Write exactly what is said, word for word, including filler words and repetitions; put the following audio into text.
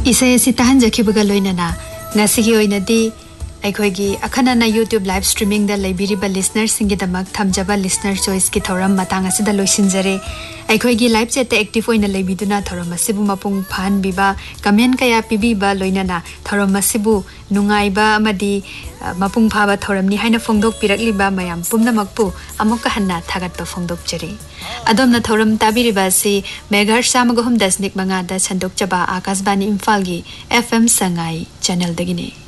इसे से तहन जखिबगा लोइनना ngasi oinadi अखोगी अखनना YouTube live streaming the लेबिरिबा listener Singe Damak थमजबा listener choice की थौरम मतंग असिद लोइसिनजरे अखोगी लाइव चैट एक्टिव ओइन लेबिदुना थौरम असिबु मपुंग फान बिबा कमेंट कया पिबिबा लोइनना थौरम असिबु नुंगाइबा अमदी मपुंग फाबा थौरमनि हाइना फोंदोक पिरकलिबा मयाम पुमनमकपु अमुक हन्ना थागतबा फोंदोक जरे अदोमना थौरम ताबिरिबा सि मेगाहर्ट्ज सामगहुम दशनिक मंगा द छंदोक चबा आकाशबानी इम्फाल गी एफएम संगाई चैनल दगिने।